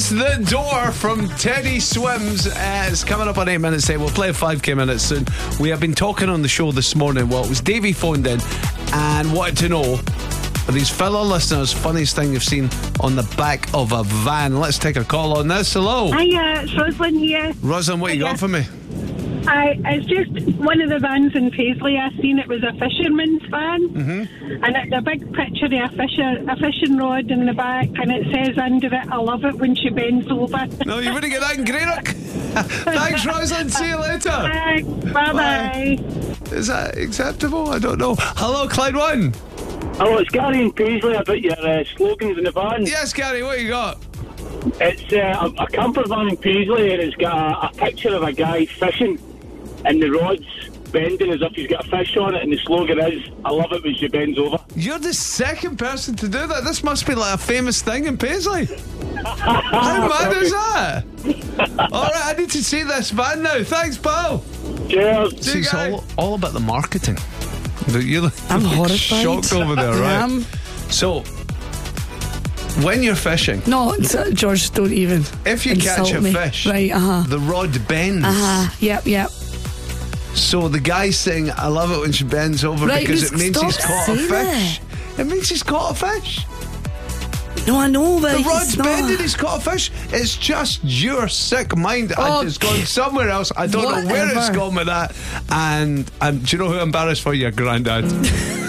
Close the Door from Teddy Swims. It's coming up on 8 minutes. We'll play 5k minutes soon. We have been talking on the show this morning. Well, it was Davey phoned in and wanted to know, are these fellow listeners, funniest thing you've seen on the back of a van? Let's take a call on this. Hello. Hiya, it's Rosalind here. Rosalind, what you got for me? It's just one of the vans in Paisley I seen. It was a fisherman's van, and it's a big picture of a fishing rod in the back, and it says under it, "I love it when she bends over." No, you wouldn't get that in Greenock. Thanks, Rosalind. See you later. Thanks. Bye. Is that acceptable? I don't know. Hello, Clyde One. Hello, it's Gary in Paisley about your slogans in the van. Yes, Gary, what you got? It's a camper van in Paisley, and it's got a picture of a guy fishing, and the rod's bending as if he's got a fish on it, and the slogan is, "I love it when she bends over." You're the second person to do that. This must be like a famous thing in Paisley. How mad is that? Alright, I need to see this van now. Thanks, pal. Cheers. See, it's all about the marketing. I'm horrified. Shocked over there, right? I am. So, when you're fishing, No, George, don't even. if you catch a insult me. fish, Right, the rod bends. Yep. So the guy's saying, "I love it when she bends over," Right, because it means he's stop caught a saying fish. It means he's caught a fish. No, I know, but The it's rod's not. bending, he's caught a fish. It's just your sick mind. It's gone somewhere else. I don't know where it's Whatever. gone with that. And do you know who I'm embarrassed for? Your granddad.